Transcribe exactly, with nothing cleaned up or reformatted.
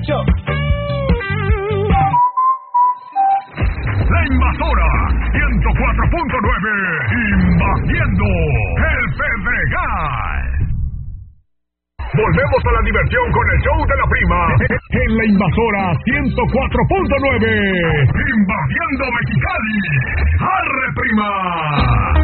Yo. La Invasora ciento cuatro punto nueve, invadiendo el Pedregal. Volvemos a la diversión con el show de la prima en La Invasora ciento cuatro punto nueve, invadiendo Mexicali. ¡Arre, prima!